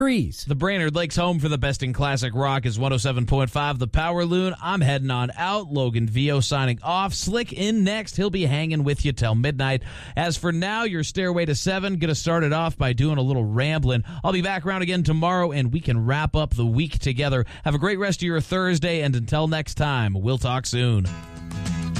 The Brainerd Lakes home for the best in classic rock is 107.5 The Power Loon. I'm heading on out. Logan Vio signing off. Slick in next. He'll be hanging with you till midnight. As for now, your Stairway to 7, going to start it off by doing a little rambling. I'll be back around again tomorrow, and we can wrap up the week together. Have a great rest of your Thursday, and until next time, we'll talk soon.